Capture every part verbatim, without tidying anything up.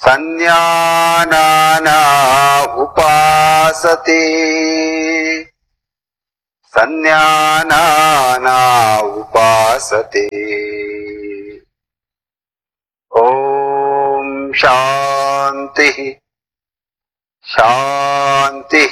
Sannyānāna upāsate. Sannyānāna upāsate. Om Shanti. Shanti.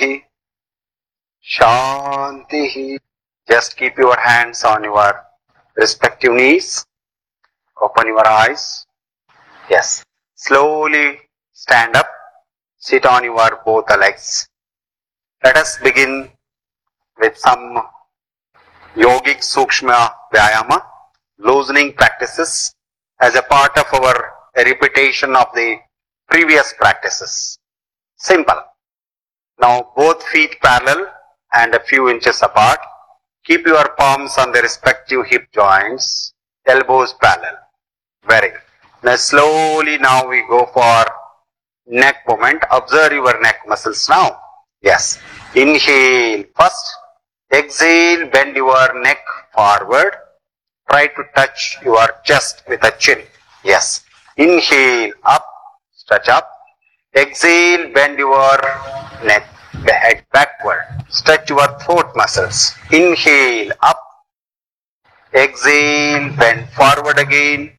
Shanti. Just keep your hands on your respective knees. Open your eyes. Yes. Slowly stand up. Sit on your both legs. Let us begin with some yogic sukshma vyayama, loosening practices as a part of our repetition of the previous practices. Simple. Now both feet parallel and a few inches apart. Keep your palms on the respective hip joints, elbows parallel. Very good. Now slowly now we go for neck movement. Observe your neck muscles now. Yes. Inhale first. Exhale, bend your neck forward. Try to touch your chest with a chin. Yes. Inhale up, stretch up. Exhale, bend your neck, the head backward. Stretch your throat muscles. Inhale up. Exhale, bend forward again.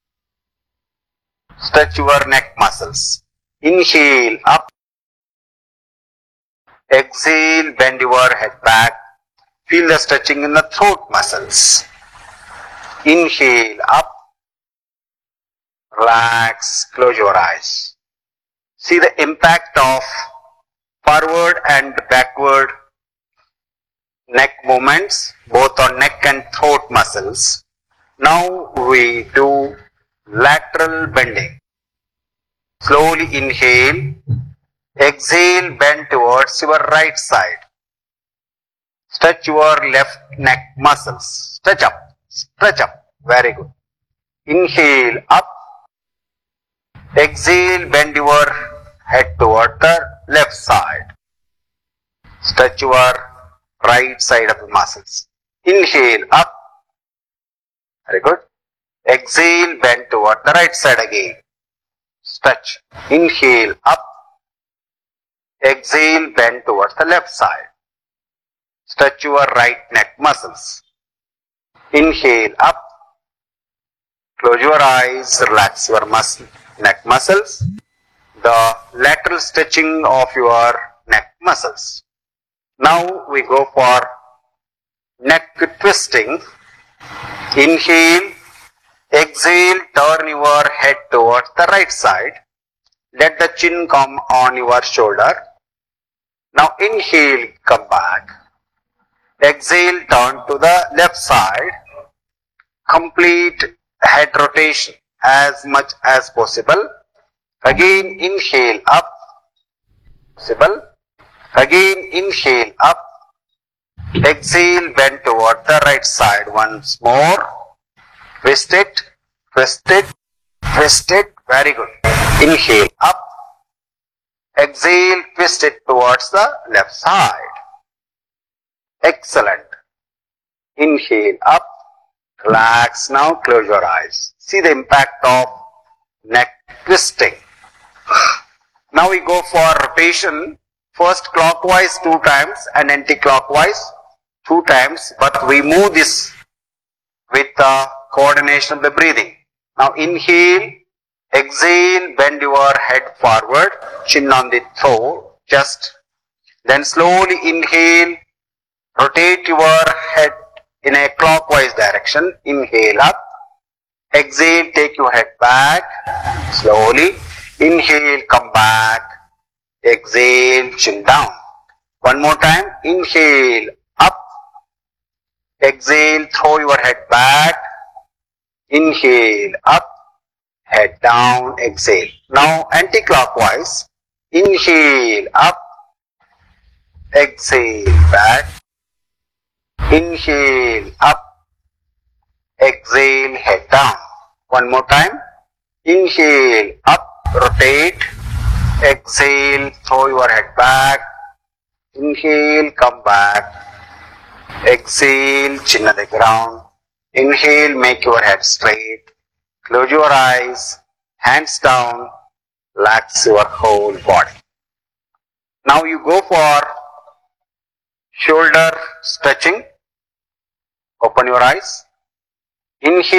Stretch your neck muscles. Inhale up. Exhale, bend your head back. Feel the stretching in the throat muscles. Inhale up. Relax, close your eyes. See the impact of forward and backward neck movements, both on neck and throat muscles. Now we do lateral bending. Slowly inhale. Exhale, bend towards your right side. Stretch your left neck muscles. Stretch up. Stretch up. Very good. Inhale up. Exhale, bend your head toward the left side. Stretch your right side of the muscles. Inhale up. Very good. Exhale, bend toward the right side again. Stretch. Inhale up. Exhale, bend towards the left side. Stretch your right neck muscles. Inhale up. Close your eyes. Relax your muscle, neck muscles. The lateral stretching of your neck muscles. Now we go for neck twisting. Inhale. Exhale, turn your head towards the right side. Let the chin come on your shoulder. Now inhale, come back. Exhale, turn to the left side. Complete head rotation as much as possible. Again inhale up. Possible. Again inhale up. Exhale, bend toward the right side. Once more. Twist it, twist it, twist it. Very good. Inhale up. Exhale, twist it towards the left side. Excellent. Inhale up. Relax now. Close your eyes. See the impact of neck twisting. Now we go for rotation. First clockwise two times and anti-clockwise two times. But we move this with the coordination of the breathing. Now inhale, exhale, bend your head forward, chin on the throat, chest. Then slowly inhale, rotate your head in a clockwise direction. Inhale up, exhale, take your head back, slowly. Inhale, come back, exhale, chin down. One more time, inhale, up, exhale, throw your head back. Inhale up, head down, exhale. Now anti-clockwise. Inhale up, exhale back. Inhale up, exhale, head down. One more time. Inhale up, rotate. Exhale, throw your head back. Inhale, come back. Exhale, chin on the ground. Inhale, make your head straight. Close your eyes. Hands down. relax your whole body. Now you go for shoulder stretching. Open your eyes. Inhale.